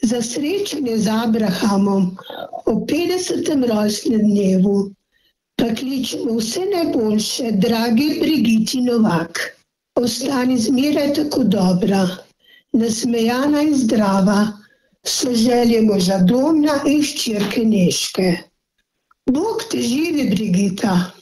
za srečanje z Abrahamom o 50. rojstnem dnevu pa kličemo vse najboljše, dragi Brigiti Novak. Ostani zmeraj tako dobra, nasmejana in zdrava, so želje moža Domna in hčerke Nežke. Bog te živi, Brigita.